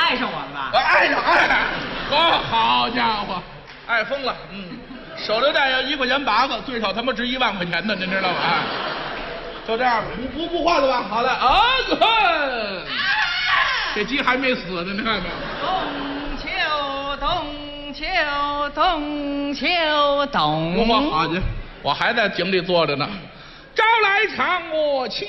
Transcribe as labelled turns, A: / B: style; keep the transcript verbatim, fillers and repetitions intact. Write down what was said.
A: 爱上我了吧？
B: 爱上爱上，哦，好家伙，爱疯了。嗯，手榴弹要一块钱八个，最少他妈值一万块钱呢，您知道吗？就这样吧，不不不换了吧？好的啊，这鸡还没死呢，你看看。
A: 冬秋冬秋冬秋冬。
B: 我好去，我还在井里坐着呢。朝来长我情